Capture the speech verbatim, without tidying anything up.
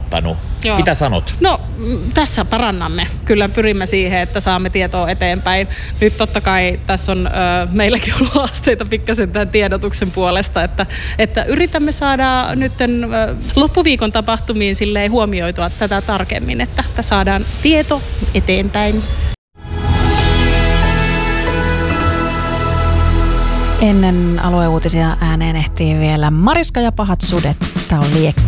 saavuttanut. Joo. Mitä sanot? No tässä parannamme. Kyllä pyrimme siihen, että saamme tietoa eteenpäin. Nyt totta kai tässä on ö, meilläkin ollut haasteita pikkasen tämän tiedotuksen puolesta, että, että yritämme saada nyt ö, loppuviikon tapahtumiin silleen huomioitua tätä tarkemmin, että, että saadaan tieto eteenpäin. Ennen alueuutisia ääneen ehtii vielä Mariska ja pahat sudet. Tämä on Liekki.